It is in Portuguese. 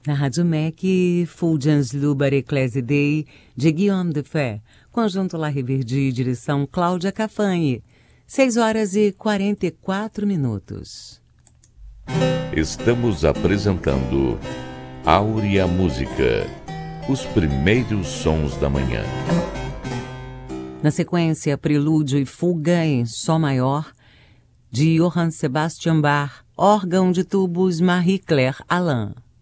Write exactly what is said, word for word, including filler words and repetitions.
Na Rádio M E C, Fulgence Lubar Ecclesi Dei, de Guillaume Dufay, conjunto La Riverdi, direção Cláudia Cafanhe. seis horas e quarenta e quatro minutos. Estamos apresentando Áurea Música, os primeiros sons da manhã. Na sequência, Prelúdio e Fuga em Sol Maior, de Johann Sebastian Bach, órgão de tubos Marie-Claire Alain.